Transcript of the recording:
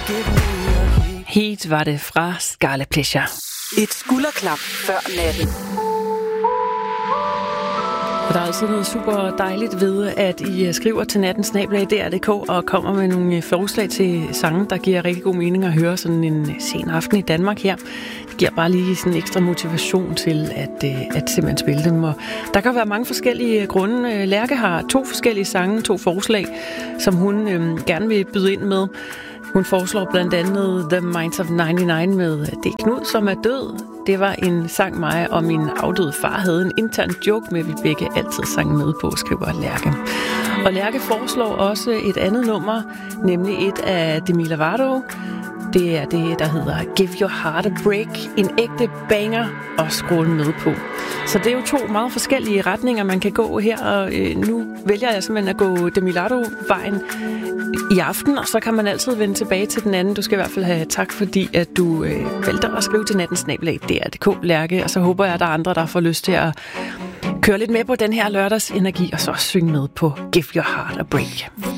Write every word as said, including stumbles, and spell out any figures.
Heat var det fra Scarlet Pleasure. Et skulderklap før natten. Og der er altid noget super dejligt ved, at I skriver til natten snabel-a D R punktum d k og kommer med nogle forslag til sange, der giver rigtig god mening at høre sådan en sen aften i Danmark her. Det giver bare lige sådan en ekstra motivation til at, at simpelthen spille dem. Og der kan være mange forskellige grunde. Lærke har to forskellige sange, to forslag, som hun øhm, gerne vil byde ind med. Hun foreslår blandt andet The Minds of nioghalvfems med D. Knud, som er død. Det var en sang, mig og min afdøde far havde en intern joke med, at vi begge altid sang med på, skriver Lærke. Og Lærke foreslår også et andet nummer, nemlig et af Demi Lovato. Det er det, der hedder Give Your Heart a Break. En ægte banger at scrolle med på. Så det er jo to meget forskellige retninger, man kan gå her. Og øh, nu vælger jeg simpelthen at gå Demi Lovato-vejen i aften, og så kan man altid vende tilbage til den anden. Du skal i hvert fald have tak, fordi at du øh, valgte at skrive til natten snabel-a D R punktum d k, Lærke. Og så håber jeg, at der er andre, der får lyst til at køre lidt med på den her lørdags energi, og så synge med på Give Your Heart a Break.